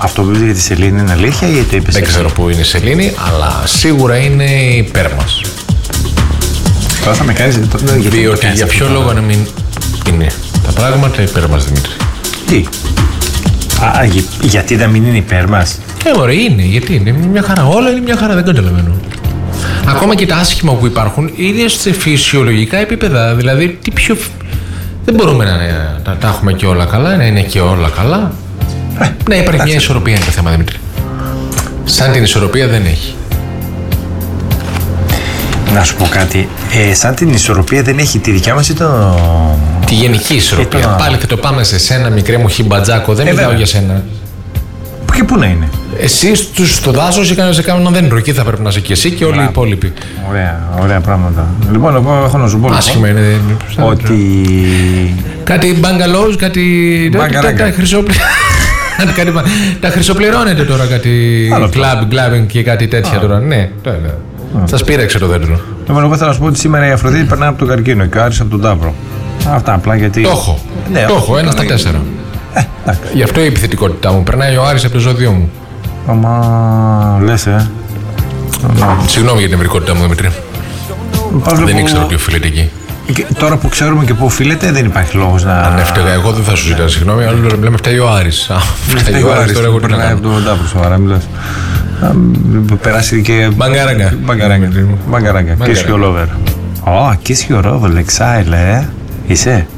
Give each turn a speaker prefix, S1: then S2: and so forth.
S1: Αυτό που είπε για τη σελήνη είναι αλήθεια ή το είπες?
S2: Δεν ξέρω πού είναι η σελήνη, αλλά σίγουρα είναι υπέρ μας.
S1: Τώρα θα με κάνεις.
S2: Διότι για ποιο λόγο να μην είναι τα πράγματα υπέρ μας, Δημήτρη?
S1: Τι? Γιατί να μην είναι υπέρ μας?
S2: Ωραία, είναι. Γιατί είναι μια χαρά. Όλα είναι μια χαρά, δεν καταλαβαίνω. Ακόμα και τα άσχημα που υπάρχουν είναι σε φυσιολογικά επίπεδα. Δηλαδή, τι πιο. Δεν μπορούμε να τα έχουμε και όλα καλά, να είναι και όλα καλά. Να υπάρχει μια ισορροπία είναι το θέμα, Δημήτρη. Σαν την ισορροπία δεν έχει.
S1: Να σου πω κάτι. Σαν την ισορροπία δεν έχει τη δικιά μας ή το.
S2: Τη γενική ισορροπία. Πάλι θα το πάμε σε σένα, μικρέ μου χιμπατζάκο. Δεν μιλάω για σένα.
S1: Και πού να είναι?
S2: Εσύ στο δάσος ή σε κάνα δέντρο. Εκεί θα πρέπει να είσαι και εσύ και όλοι οι υπόλοιποι.
S1: Ωραία πράγματα. Λοιπόν, εγώ έχω να σου πω.
S2: Άσχημα είναι.
S1: Ότι.
S2: Κάτι μπαγκαλόους, κάτι. Τα χρυσοπληρώνετε τώρα, κάτι κλαμπ και κάτι τέτοια τώρα. Ναι, σας πείραξε το δέντρο.
S1: Λοιπόν, εγώ θέλω να σου πω ότι σήμερα η Αφροδίτη περνάει από τον καρκίνο και ο Άρης από τον Ταύρο. Αυτά απλά γιατί.
S2: Το έχω. Το έχω, 1 στα 4. Γι' αυτό η επιθετικότητά μου. Περνάει ο Άρης από το ζώδιο μου.
S1: Αμα λες,
S2: Συγγνώμη για την ευρικότητά μου, Δημήτρη. Δεν ήξερα ότι οφείλεται εκεί.
S1: Τώρα που ξέρουμε και πού οφείλεται, δεν υπάρχει λόγος να.
S2: Αν έφταιγα, εγώ δεν θα σου ζητάω συγγνώμη, αλλά λέμε φταίει ο Άρης. Φταίει ο Άρης, τώρα εγώ τι να κάνω.
S1: Από τον Ταύρο, σοβαρά μιλάς. Περάσει και.
S2: Μπαγκαράγκα.
S1: Kiss your lover. Kiss your lover, εξάιλε, είσαι.